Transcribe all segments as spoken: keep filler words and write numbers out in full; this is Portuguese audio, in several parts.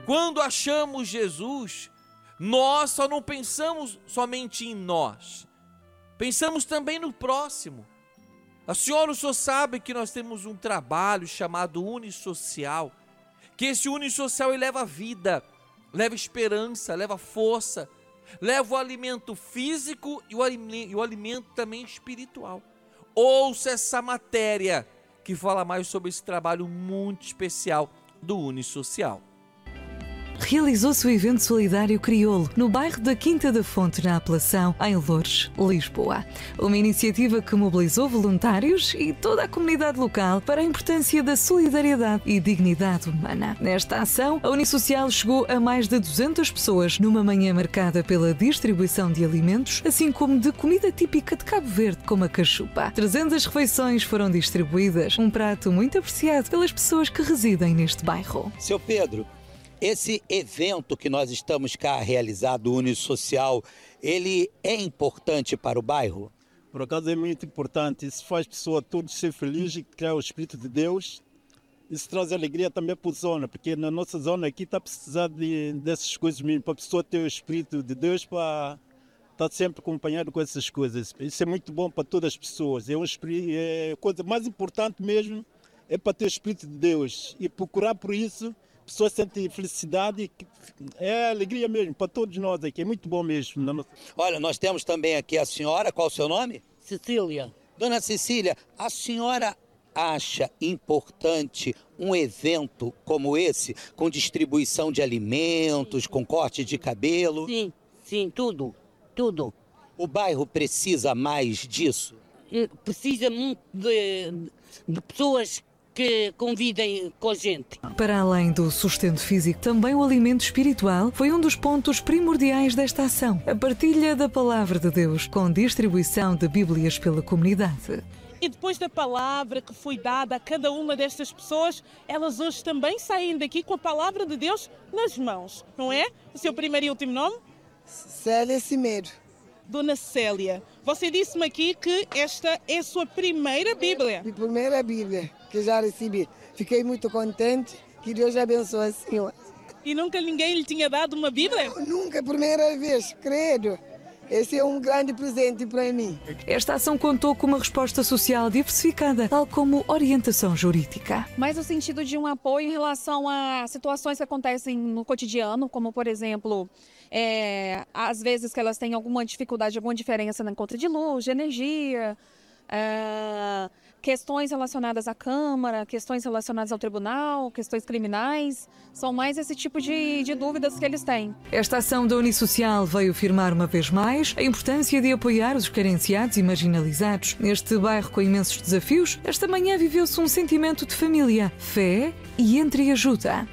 Quando achamos Jesus, nós só não pensamos somente em nós, pensamos também no próximo. A senhora, o senhor sabe que nós temos um trabalho chamado Unisocial, que esse Unisocial ele leva vida, leva esperança, leva força, leva o alimento físico e o alimento, e o alimento também espiritual. Ouça essa matéria que fala mais sobre esse trabalho muito especial do Unisocial. Realizou-se o evento solidário Crioulo, no bairro da Quinta da Fonte, na Apelação, em Loures, Lisboa. Uma iniciativa que mobilizou voluntários e toda a comunidade local para a importância da solidariedade e dignidade humana. Nesta ação, a Unisocial chegou a mais de duzentas pessoas numa manhã marcada pela distribuição de alimentos, assim como de comida típica de Cabo Verde, como a cachupa. trezentas refeições foram distribuídas, um prato muito apreciado pelas pessoas que residem neste bairro. Seu Pedro, esse evento que nós estamos cá realizado, o Unisocial, ele é importante para o bairro? Por acaso é muito importante, isso faz a pessoa todos ser felizes e criar o Espírito de Deus. Isso traz alegria também para a zona, porque na nossa zona aqui está precisando de, dessas coisas mesmo, para a pessoa ter o Espírito de Deus, para estar sempre acompanhado com essas coisas. Isso é muito bom para todas as pessoas, é, um, é a coisa mais importante mesmo, é para ter o Espírito de Deus e procurar por isso. Pessoas sentem felicidade, é alegria mesmo para todos nós aqui, é muito bom mesmo. Olha, nós temos também aqui a senhora, qual o seu nome? Cecília. Dona Cecília, a senhora acha importante um evento como esse, com distribuição de alimentos, com corte de cabelo? Sim, sim, tudo, tudo. O bairro precisa mais disso? Precisa muito de, de pessoas que convidem com a gente. Para além do sustento físico, também o alimento espiritual foi um dos pontos primordiais desta ação. A partilha da palavra de Deus, com distribuição de Bíblias pela comunidade. E depois da palavra que foi dada a cada uma destas pessoas, elas hoje também saem daqui com a palavra de Deus nas mãos, não é? O seu primeiro e último nome? Célia Cimeiro. Dona Célia, você disse-me aqui que esta é a sua primeira Bíblia. A primeira Bíblia que já recebi. Fiquei muito contente, que Deus abençoe a senhora. E nunca ninguém lhe tinha dado uma Bíblia? Não, nunca, primeira vez, credo. Esse é um grande presente para mim. Esta ação contou com uma resposta social diversificada, tal como orientação jurídica. Mas no sentido de um apoio em relação a situações que acontecem no cotidiano, como, por exemplo, é, às vezes que elas têm alguma dificuldade, alguma diferença na conta de luz, de energia, é, questões relacionadas à Câmara, questões relacionadas ao Tribunal, questões criminais, são mais esse tipo de, de dúvidas que eles têm. Esta ação da Unisocial veio afirmar uma vez mais a importância de apoiar os carenciados e marginalizados. Neste bairro com imensos desafios, esta manhã viveu-se um sentimento de família, fé e entreajuda.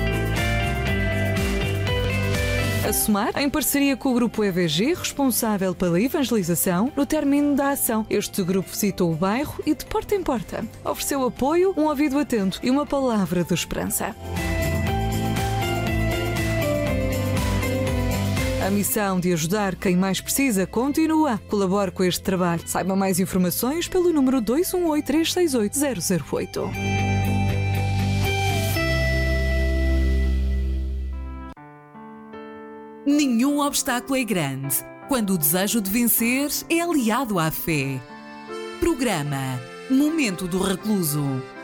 A somar, em parceria com o Grupo E V G, responsável pela evangelização, no término da ação, este grupo visitou o bairro e, de porta em porta, ofereceu apoio, um ouvido atento e uma palavra de esperança. A missão de ajudar quem mais precisa continua. Colabore com este trabalho. Saiba mais informações pelo número dois um oito, três seis oito, zero zero oito. Nenhum obstáculo é grande quando o desejo de vencer é aliado à fé. Programa Momento do Recluso.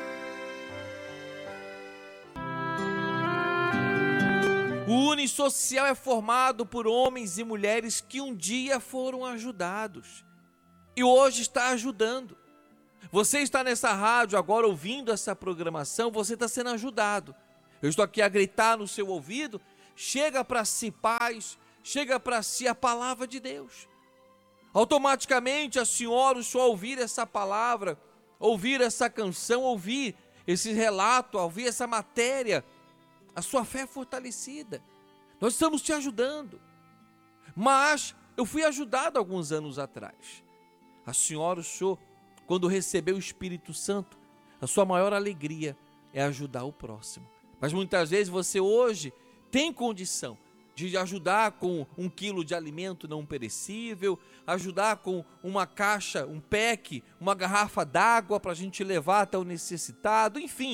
O Unisocial é formado por homens e mulheres que um dia foram ajudados e hoje está ajudando. Você está nessa rádio agora ouvindo essa programação, você está sendo ajudado. Eu estou aqui a gritar no seu ouvido. Chega para si paz, chega para si a palavra de Deus. Automaticamente a senhora, o senhor ouvir essa palavra, ouvir essa canção, ouvir esse relato, ouvir essa matéria, a sua fé é fortalecida. Nós estamos te ajudando. Mas eu fui ajudado alguns anos atrás. A senhora, o senhor, quando recebeu o Espírito Santo, a sua maior alegria é ajudar o próximo. Mas muitas vezes você hoje tem condição de ajudar com um quilo de alimento não perecível, ajudar com uma caixa, um pack, uma garrafa d'água para a gente levar até o necessitado, enfim,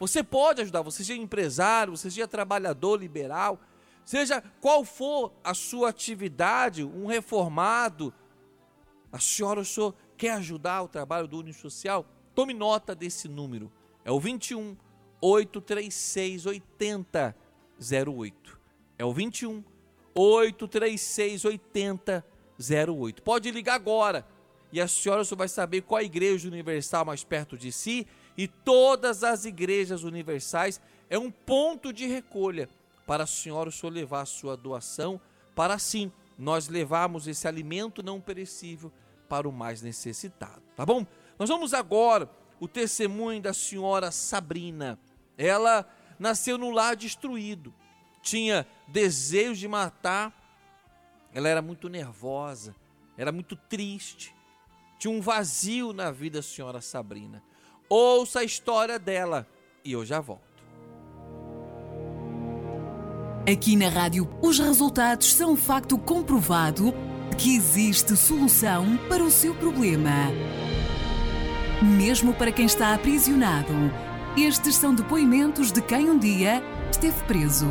Você pode ajudar, você seja empresário, você seja trabalhador liberal, seja qual for a sua atividade, um reformado, a senhora ou o senhor quer ajudar o trabalho do Unisocial? Tome nota desse número, é o vinte e um, oito três seis, oitenta zero oito, é o vinte e um, oito três seis, oitenta zero oito. Pode ligar agora e a senhora só vai saber qual a igreja universal mais perto de si, e todas as igrejas universais é um ponto de recolha para a senhora ou o senhor levar a sua doação, para assim nós levarmos esse alimento não perecível para o mais necessitado, tá bom? Nós vamos agora o testemunho da senhora Sabrina. Ela nasceu num lar destruído, tinha desejo de matar, ela era muito nervosa, era muito triste, tinha um vazio na vida da senhora Sabrina. Ouça a história dela e eu já volto. Aqui na rádio, os resultados são um facto comprovado que existe solução para o seu problema. Mesmo para quem está aprisionado, estes são depoimentos de quem um dia esteve preso.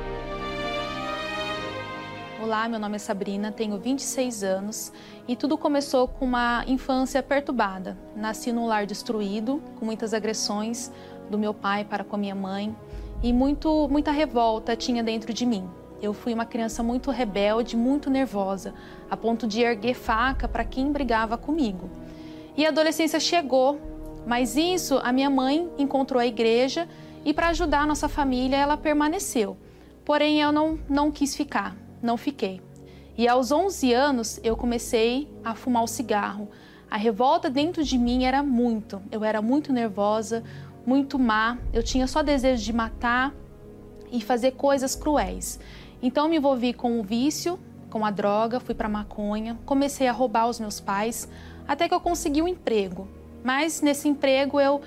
Olá, meu nome é Sabrina, tenho vinte e seis anos e tudo começou com uma infância perturbada. Nasci num lar destruído, com muitas agressões do meu pai para com a minha mãe e muito, muita revolta tinha dentro de mim. Eu fui uma criança muito rebelde, muito nervosa, a ponto de erguer faca para quem brigava comigo. E a adolescência chegou, mas isso a minha mãe encontrou a igreja e para ajudar a nossa família ela permaneceu. Porém eu não, não quis ficar. Não fiquei. E aos onze anos eu comecei a fumar o cigarro. A revolta dentro de mim era muito. Eu era muito nervosa, muito má. Eu tinha só desejo de matar e fazer coisas cruéis. Então me envolvi com o vício, com a droga, fui para maconha, comecei a roubar os meus pais, até que eu consegui um emprego. Mas nesse emprego eu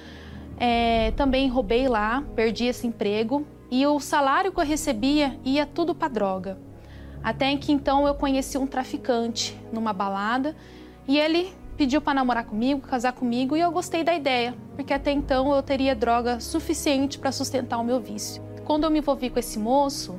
é, também roubei lá, perdi esse emprego e o salário que eu recebia ia tudo para droga. Até que então eu conheci um traficante numa balada e ele pediu para namorar comigo, casar comigo e eu gostei da ideia, porque até então eu teria droga suficiente para sustentar o meu vício. Quando eu me envolvi com esse moço,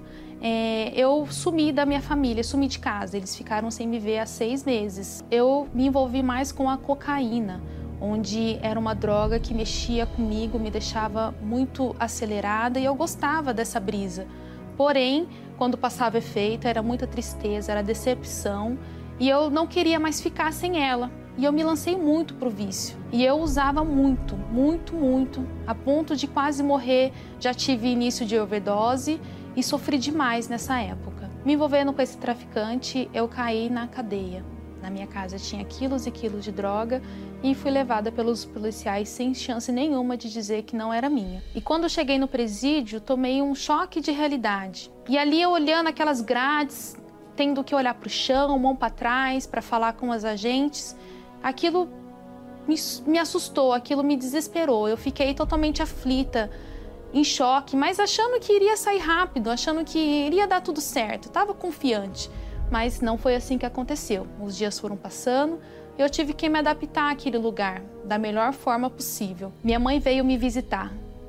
é, eu sumi da minha família, sumi de casa, eles ficaram sem me ver há seis meses. Eu me envolvi mais com a cocaína, onde era uma droga que mexia comigo, me deixava muito acelerada e eu gostava dessa brisa. Porém, quando passava efeito, era muita tristeza, era decepção e eu não queria mais ficar sem ela. E eu me lancei muito pro vício. E eu usava muito, muito, muito, a ponto de quase morrer. Já tive início de overdose e sofri demais nessa época. Me envolvendo com esse traficante, eu caí na cadeia. Na minha casa tinha quilos e quilos de droga e fui levada pelos policiais sem chance nenhuma de dizer que não era minha. E quando eu cheguei no presídio, tomei um choque de realidade. E ali eu olhando aquelas grades, tendo que olhar para o chão, mão para trás, para falar com os agentes, aquilo me, me assustou, aquilo me desesperou. Eu fiquei totalmente aflita, em choque, mas achando que iria sair rápido, achando que iria dar tudo certo. Estava confiante. Mas não foi assim que aconteceu. Os dias foram passando e eu tive que me adaptar àquele lugar da melhor forma possível. Minha mãe veio me visitar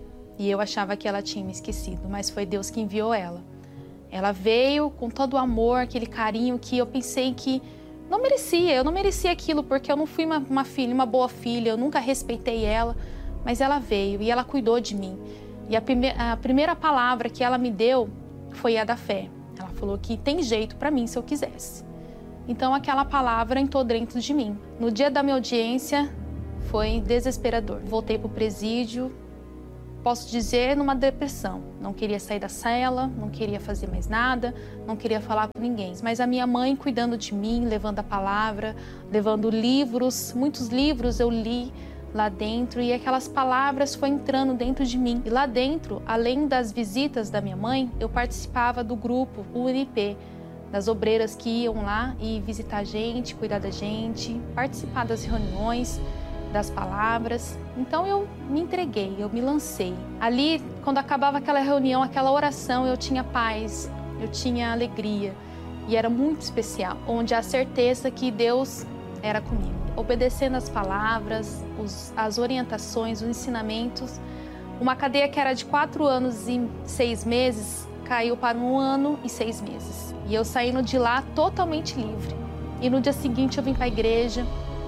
e eu achava que ela tinha me esquecido, mas foi Deus que enviou ela. Ela veio com todo o amor, aquele carinho que eu pensei que não merecia. Eu não merecia aquilo porque eu não fui uma, uma filha, uma boa filha, eu nunca respeitei ela, mas ela veio e ela cuidou de mim. E a, prime a primeira palavra que ela me deu foi a da fé. Ela falou que tem jeito para mim se eu quisesse. Então aquela palavra entrou dentro de mim. No dia da minha audiência foi desesperador. Voltei para o presídio, posso dizer numa depressão. Não queria sair da cela, não queria fazer mais nada, não queria falar com ninguém. Mas a minha mãe cuidando de mim, levando a palavra, levando livros, muitos livros eu li lá dentro e aquelas palavras foram entrando dentro de mim. E lá dentro, além das visitas da minha mãe, eu participava do grupo U N I P, das obreiras que iam lá e visitar a gente, cuidar da gente, participar das reuniões, das palavras. Então eu me entreguei, eu me lancei. Ali, quando acabava aquela reunião, aquela oração, eu tinha paz, eu tinha alegria e era muito especial, onde a certeza que Deus era comigo. Obedecendo as palavras, os, as orientações, os ensinamentos, Uma cadeia que era de quatro anos e seis meses caiu para um ano e seis meses. E eu saindo de lá totalmente livre. E no dia seguinte eu vim para a igreja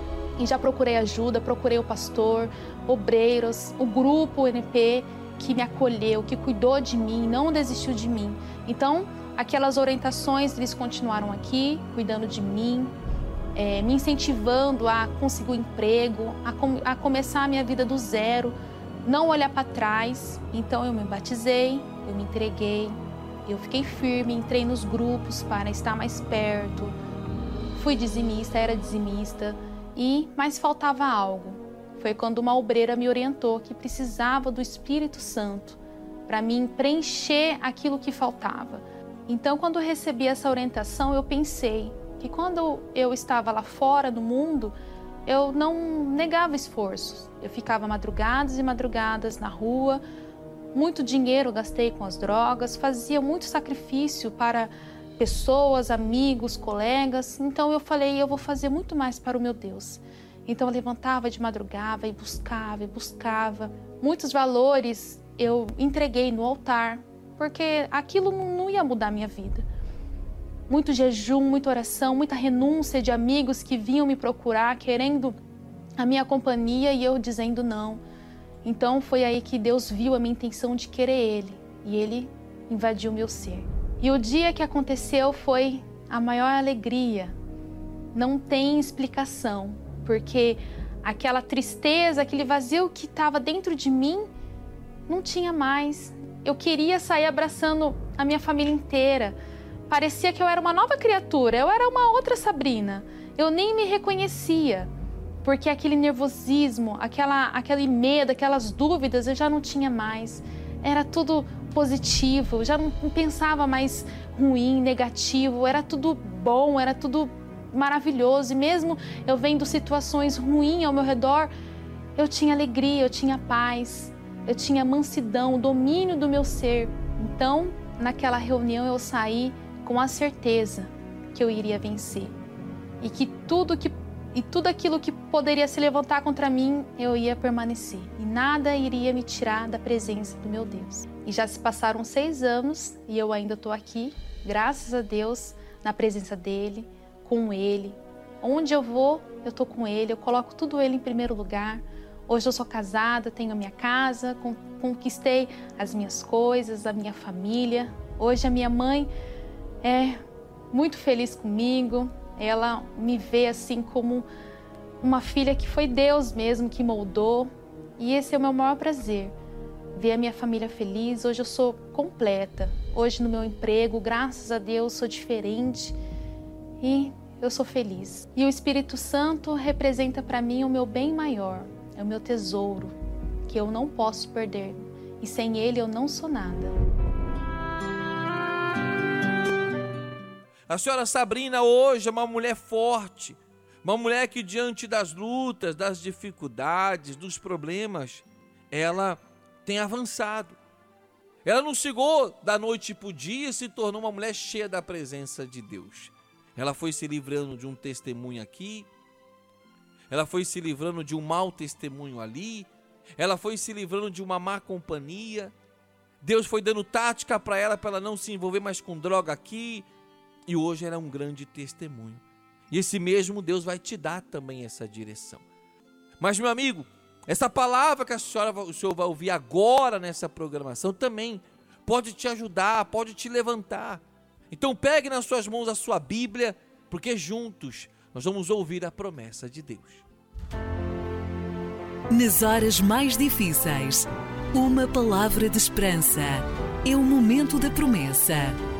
e já procurei ajuda, procurei o pastor, obreiros, o grupo o N P que me acolheu, que cuidou de mim, não desistiu de mim. Então, aquelas orientações, eles continuaram aqui, cuidando de mim, é, me incentivando a conseguir um emprego, a, com, a começar a minha vida do zero, não olhar para trás. Então eu me batizei, eu me entreguei, eu fiquei firme, entrei nos grupos para estar mais perto, fui dizimista, era dizimista, e mas faltava algo. Foi quando uma obreira me orientou que precisava do Espírito Santo para mim preencher aquilo que faltava. Então, quando eu recebi essa orientação, eu pensei que quando eu estava lá fora no mundo, eu não negava esforços. Eu ficava madrugadas e madrugadas na rua, muito dinheiro gastei com as drogas, fazia muito sacrifício para pessoas, amigos, colegas. Então eu falei, eu vou fazer muito mais para o meu Deus. Então eu levantava de madrugada e buscava e buscava. Muitos valores eu entreguei no altar, porque aquilo não ia mudar a minha vida. Muito jejum, muita oração, muita renúncia de amigos que vinham me procurar, querendo a minha companhia e eu dizendo não. Então foi aí que Deus viu a minha intenção de querer Ele e Ele invadiu o meu ser. E o dia que aconteceu foi a maior alegria. Não tem explicação, porque aquela tristeza, aquele vazio que estava dentro de mim, não tinha mais. Eu queria sair abraçando a minha família inteira. Parecia que eu era uma nova criatura, eu era uma outra Sabrina. Eu nem me reconhecia, porque aquele nervosismo, aquela, aquele medo, aquelas dúvidas, eu já não tinha mais. Era tudo positivo, eu já não pensava mais ruim, negativo, era tudo bom, era tudo maravilhoso. E mesmo eu vendo situações ruins ao meu redor, eu tinha alegria, eu tinha paz, eu tinha mansidão, o domínio do meu ser. Então, naquela reunião eu saí com a certeza que eu iria vencer e que tudo que e tudo aquilo que poderia se levantar contra mim, eu ia permanecer e nada iria me tirar da presença do meu Deus. E já se passaram seis anos e eu ainda estou aqui, graças a Deus, na presença dele, com ele. Onde eu vou, eu estou com ele, eu coloco tudo ele em primeiro lugar. Hoje eu sou casada, tenho a minha casa, conquistei as minhas coisas, a minha família. Hoje a minha mãe é muito feliz comigo. Ela me vê assim como uma filha que foi Deus mesmo que moldou. E esse é o meu maior prazer, ver a minha família feliz. Hoje eu sou completa. Hoje no meu emprego, graças a Deus, sou diferente e eu sou feliz. E o Espírito Santo representa para mim o meu bem maior, é o meu tesouro, que eu não posso perder. E sem ele eu não sou nada. A senhora Sabrina hoje é uma mulher forte, uma mulher que diante das lutas, das dificuldades, dos problemas, ela tem avançado. Ela não chegou da noite para o dia e se tornou uma mulher cheia da presença de Deus. Ela foi se livrando de um testemunho aqui, ela foi se livrando de um mau testemunho ali, ela foi se livrando de uma má companhia. Deus foi dando tática para ela, para ela não se envolver mais com droga aqui. E hoje ela é um grande testemunho. E esse mesmo Deus vai te dar também essa direção. Mas, meu amigo, essa palavra que a senhora, o senhor vai ouvir agora nessa programação também pode te ajudar, pode te levantar. Então pegue nas suas mãos a sua Bíblia, porque juntos nós vamos ouvir a promessa de Deus. Nas horas mais difíceis, uma palavra de esperança. É o momento da promessa.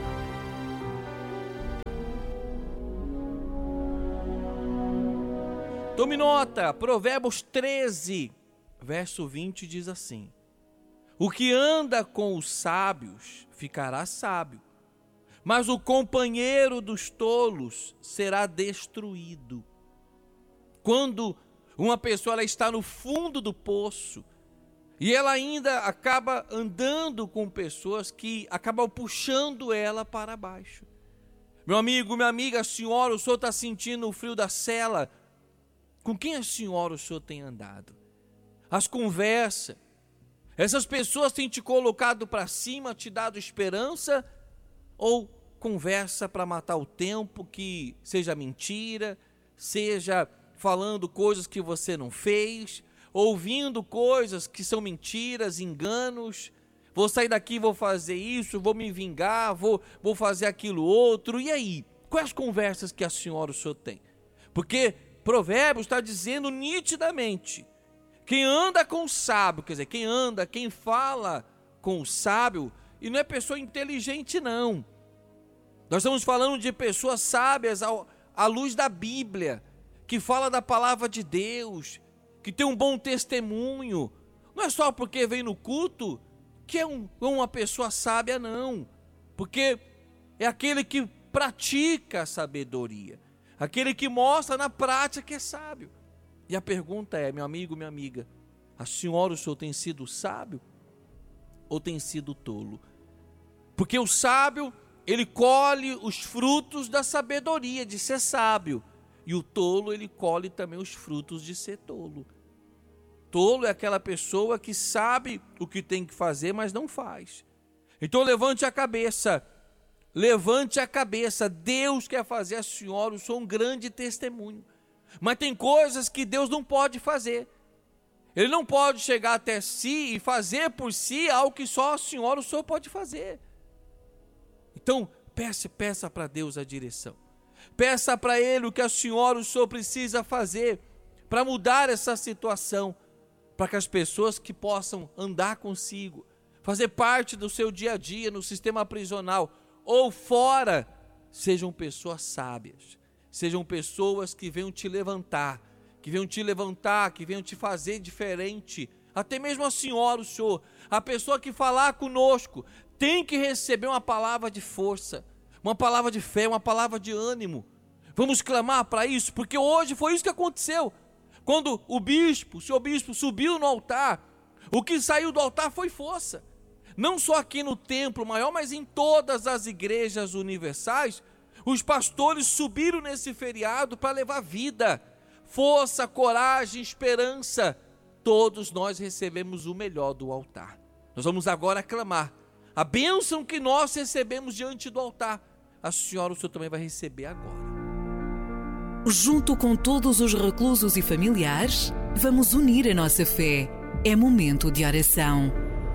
Tome nota, Provérbios treze, verso vinte diz assim: o que anda com os sábios ficará sábio, mas o companheiro dos tolos será destruído. Quando uma pessoa ela está no fundo do poço e ela ainda acaba andando com pessoas que acabam puxando ela para baixo. Meu amigo, minha amiga, a senhora, o senhor está sentindo o frio da cela? Com quem a senhora, o senhor tem andado? As conversas, Essas pessoas têm te colocado para cima, te dado esperança, ou conversa para matar o tempo, que seja mentira, seja falando coisas que você não fez, ouvindo coisas que são mentiras, enganos. Vou sair daqui, vou fazer isso, vou me vingar, vou, vou fazer aquilo outro. E aí? Quais conversas que a senhora, o senhor tem? Porque Provérbios está dizendo nitidamente: quem anda com o sábio, quer dizer, quem anda, quem fala com o sábio, e não é pessoa inteligente, não. Nós estamos falando de pessoas sábias ao, à luz da Bíblia, que fala da palavra de Deus, que tem um bom testemunho. Não é só porque vem no culto que é um, uma pessoa sábia, não. Porque é aquele que pratica a sabedoria, aquele que mostra na prática que é sábio. E a pergunta é, meu amigo, minha amiga, a senhora, o senhor tem sido sábio ou tem sido tolo? Porque o sábio, ele colhe os frutos da sabedoria, de ser sábio. E o tolo, ele colhe também os frutos de ser tolo. Tolo é aquela pessoa que sabe o que tem que fazer, mas não faz. Então levante a cabeça, levante a cabeça. Deus quer fazer a senhora, o senhor, um grande testemunho. Mas tem coisas que Deus não pode fazer. Ele não pode chegar até si e fazer por si algo que só a senhora, o senhor, pode fazer. Então, peça, peça para Deus a direção. Peça para Ele o que a senhora, o senhor, precisa fazer para mudar essa situação, para que as pessoas que possam andar consigo, fazer parte do seu dia a dia no sistema prisional ou fora, sejam pessoas sábias, sejam pessoas que venham te levantar, que venham te levantar, que venham te fazer diferente. Até mesmo a senhora, o senhor, a pessoa que falar conosco, tem que receber uma palavra de força, uma palavra de fé, uma palavra de ânimo. Vamos clamar para isso, porque hoje foi isso que aconteceu. Quando o bispo, o senhor bispo, subiu no altar, o que saiu do altar foi força. Não só aqui no templo maior, mas em todas as igrejas universais, os pastores subiram nesse feriado para levar vida, força, coragem, esperança. Todos nós recebemos o melhor do altar. Nós vamos agora clamar. A bênção que nós recebemos diante do altar, a senhora, o senhor também vai receber agora. Junto com todos os reclusos e familiares, vamos unir a nossa fé. É momento de oração.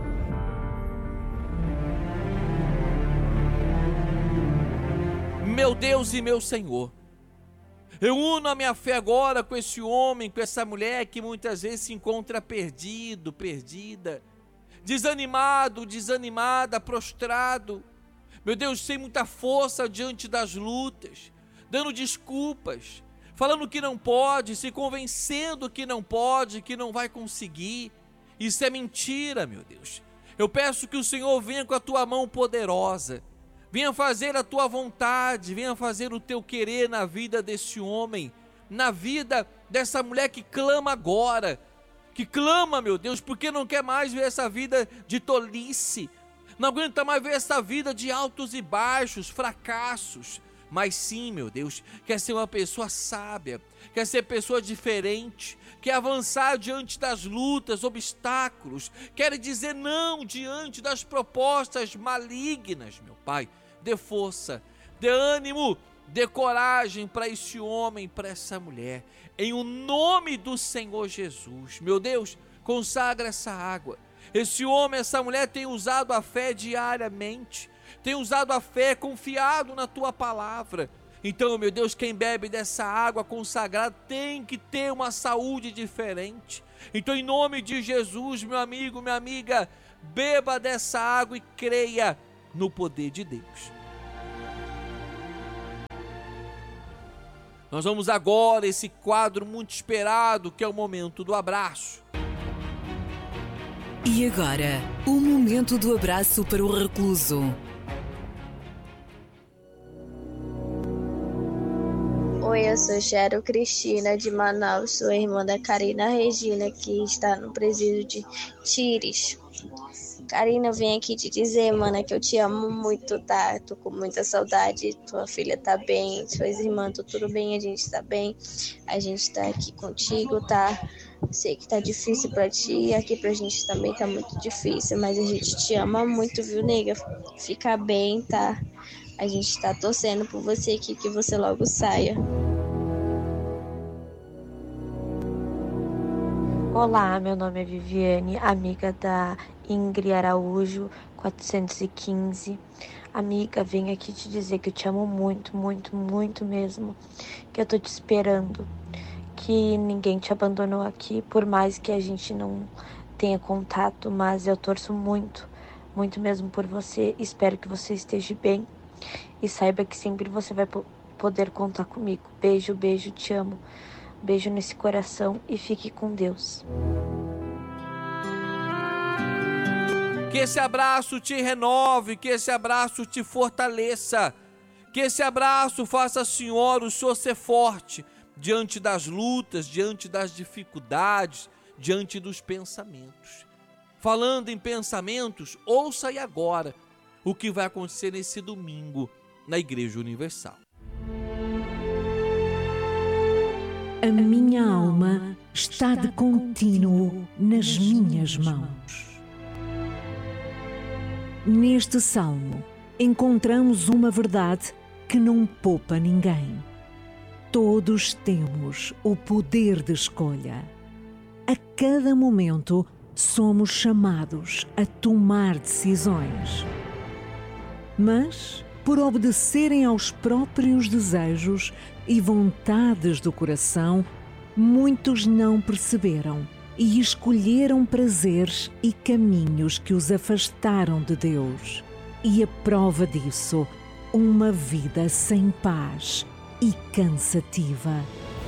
Meu Deus e meu Senhor, eu uno a minha fé agora com esse homem, com essa mulher que muitas vezes se encontra perdido, perdida, desanimado, desanimada, prostrado. Meu Deus, sem muita força diante das lutas, dando desculpas, falando que não pode, se convencendo que não pode, que não vai conseguir. Isso é mentira, meu Deus. Eu peço que o Senhor venha com a tua mão poderosa, venha fazer a tua vontade, venha fazer o teu querer na vida desse homem, na vida dessa mulher que clama agora, que clama, meu Deus, porque não quer mais ver essa vida de tolice, não aguenta mais ver essa vida de altos e baixos, fracassos, mas sim, meu Deus, quer ser uma pessoa sábia, quer ser pessoa diferente, quer avançar diante das lutas, obstáculos, quer dizer não diante das propostas malignas, meu Pai. Dê força, dê ânimo, dê coragem para esse homem, para essa mulher, em o nome do Senhor Jesus. Meu Deus, consagra essa água. Esse homem, essa mulher tem usado a fé diariamente, tem usado a fé confiado na tua palavra. Então, meu Deus, quem bebe dessa água consagrada tem que ter uma saúde diferente. Então, em nome de Jesus, meu amigo, minha amiga, beba dessa água e creia no poder de Deus. Nós vamos agora a esse quadro muito esperado, que é o momento do abraço. E agora, o momento do abraço para o recluso. Oi, eu sou Gero Cristina de Manaus, sou irmã da Karina Regina, que está no presídio de Tires. Karina, eu vim aqui te dizer, mana, que eu te amo muito, tá? Tô com muita saudade, tua filha tá bem, suas irmãs, tô tudo bem, a gente tá bem. A gente tá aqui contigo, tá? Sei que tá difícil pra ti, aqui pra gente também tá muito difícil, mas a gente te ama muito, viu, nega? Fica bem, tá? A gente tá torcendo por você aqui, que você logo saia. Olá, meu nome é Viviane, amiga da Ingrid Araújo, quatrocentos e quinze. Amiga, venho aqui te dizer que eu te amo muito, muito, muito mesmo. Que eu tô te esperando. Que ninguém te abandonou aqui, por mais que a gente não tenha contato, mas eu torço muito, muito mesmo por você. Espero que você esteja bem e saiba que sempre você vai poder contar comigo. Beijo, beijo, te amo. Beijo nesse coração e fique com Deus. Que esse abraço te renove, que esse abraço te fortaleça, que esse abraço faça, Senhor, o Senhor ser forte diante das lutas, diante das dificuldades, diante dos pensamentos. Falando em pensamentos, ouça aí agora o que vai acontecer nesse domingo na Igreja Universal. A minha alma está de contínuo nas minhas mãos. Neste salmo, encontramos uma verdade que não poupa ninguém. Todos temos o poder de escolha. A cada momento, somos chamados a tomar decisões. Mas, por obedecerem aos próprios desejos e vontades do coração, muitos não perceberam e escolheram prazeres e caminhos que os afastaram de Deus. E a prova disso, uma vida sem paz e cansativa.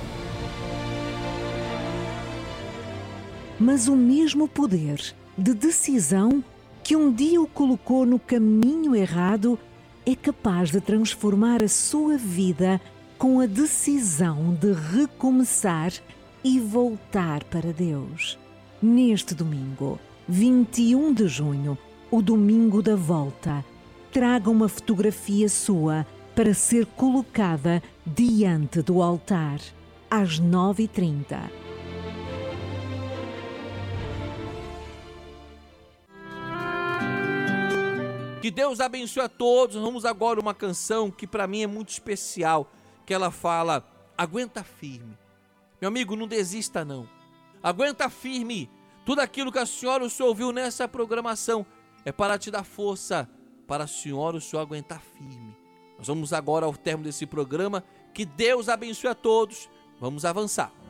Mas o mesmo poder de decisão que um dia o colocou no caminho errado é capaz de transformar a sua vida com a decisão de recomeçar e voltar para Deus. Neste domingo, vinte e um de junho, o domingo da volta, traga uma fotografia sua para ser colocada diante do altar, às nove e trinta. Que Deus abençoe a todos. Vamos agora uma canção que para mim é muito especial, que ela fala: aguenta firme. Meu amigo, não desista não. Aguenta firme. Tudo aquilo que a senhora, o senhor ouviu nessa programação é para te dar força, para a senhora, o senhor aguentar firme. Nós vamos agora ao término desse programa. Que Deus abençoe a todos. Vamos avançar.